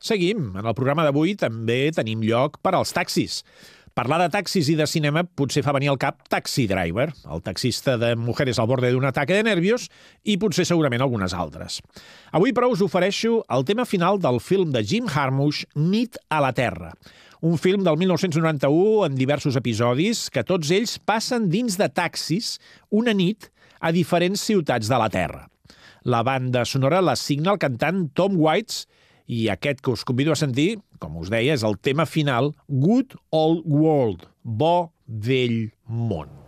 Seguim. En el programa d'avui també tenim lloc per als taxis. Parlar de taxis i de cinema potser fa venir al cap Taxi Driver, el taxista de Mujeres al borde d'un ataque de nervios, i potser segurament algunes altres. Avui, però, us ofereixo el tema final del film de Jim Jarmusch, Nit a la Terra. Un film del 1991 en diversos episodis que tots ells passen dins de taxis una nit a diferents ciutats de la Terra. La banda sonora la signa el cantant Tom Waits i aquest que us convido a sentir, com us deia, és el tema final Good Old World, Bo Vell Món.